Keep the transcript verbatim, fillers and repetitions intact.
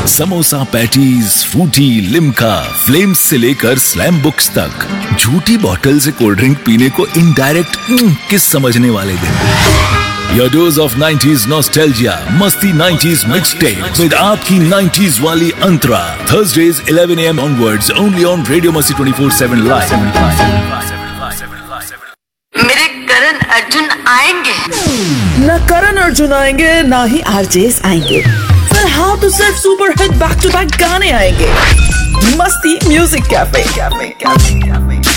Samosa patties, Frooti, Limca, flames से लेकर slam books तक, झूठी बोतल से कोल्ड ड्रिंक पीने को इनडायरेक्ट किस समझने वाले दिन। Your dose of nineties nostalgia, मस्ती nineties mixtape with आपकी nineties वाली अंतरा। Thursdays eleven a m onwards only on Radio Masti twenty-four seven live। मेरे करण अर्जुन आएंगे? ना करण अर्जुन आएंगे, ना ही आरजेस आएंगे। फिर हाँ तो सिर्फ super hit back to back गाने आएंगे। मस्ती म्यूजिक कैफे।